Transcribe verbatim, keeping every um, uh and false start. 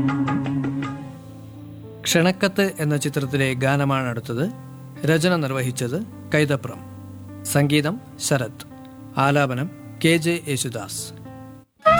ക്ഷണക്കത്ത് എന്ന ചിത്രത്തിലെ ഗാനമാണ് അടുത്തത്. രചന നിർവഹിച്ചത് കൈതപ്രം, സംഗീതം ശരത്, ആലാപനം കെ ജെ യേശുദാസ്.